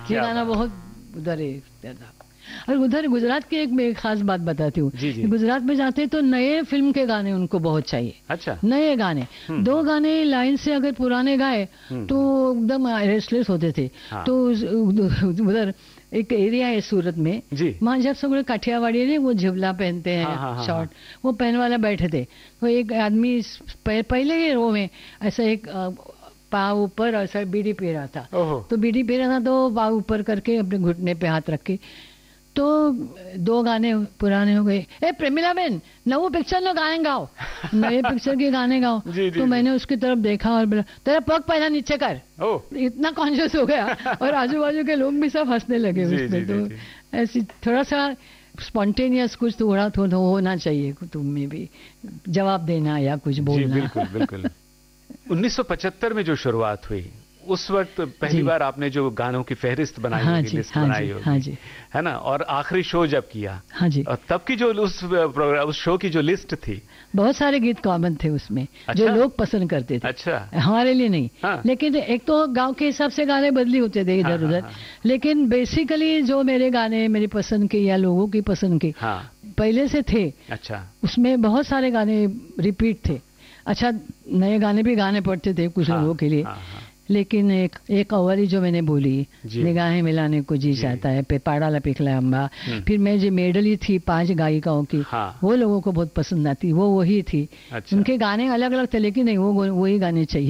ये गाना बहुत उधर था। और उधर गुजरात की एक मैं एक खास बात बताती हूँ। गुजरात में जाते तो नए फिल्म के गाने उनको बहुत चाहिए। अच्छा। नए गाने, 2 गाने लाइन से अगर पुराने गाए तो एकदम रेस्टलेस होते थे। हाँ। तो उधर एक एरिया है सूरत में, वहाँ जब सब लोग काठियावाड़ी ने वो झिवला पहनते हैं, शॉर्ट वो पहन वाला बैठे थे। तो एक आदमी पहले ही रो में ऐसा एक पाँव ऊपर ऐसा बीड़ी पी रहा था। तो बीड़ी पी रहा था तो पाँव ऊपर करके अपने घुटने पे हाथ रख के, तो 2 गाने पुराने हो गए। ए प्रेमिला बहन, नवो पिक्चर नो गाने गाओ, नए पिक्चर के गाने गाओ। तो मैंने उसकी तरफ देखा और बोला तेरा पग पहला नीचे कर। इतना कॉन्शियस हो गया और आजू बाजू के लोग भी सब हंसने लगे उसमें। तो ऐसी थोड़ा सा स्पॉन्टेनियस कुछ थोड़ा होना चाहिए तुम में भी, जवाब देना या कुछ बोलना। बिल्कुल बिल्कुल। 1975 में जो शुरुआत हुई उस वक्त पहली बार आपने जो गानों की फहरिस्त बनाई होगी, लिस्ट बनाई होगी, है ना? और आखिरी शो जब किया, और तब की जो उस शो की जो लिस्ट थी, बहुत सारे गीत कॉमन थे उसमें। जो लोग पसंद करते थे। अच्छा। हमारे लिए नहीं। लेकिन एक तो गांव के हिसाब से गाने बदली होते थे इधर उधर। लेकिन बेसिकली जो मेरे गाने मेरी पसंद के या लोगों की पसंद के पहले से थे। अच्छा। उसमें बहुत सारे गाने रिपीट थे। अच्छा, नए गाने भी गाने पड़ते थे कुछ लोगों के लिए। लेकिन एक अवरी जो मैंने बोली, निगाहें मिलाने को जी चाहता है, पाड़ा पिघला अम्बा, फिर मैं जो मेडली थी 5 गायिकाओं की, वो लोगों को बहुत पसंद आती, वो वही थी। उनके गाने अलग अलग थे लेकिन नहीं, वो वही गाने चाहिए।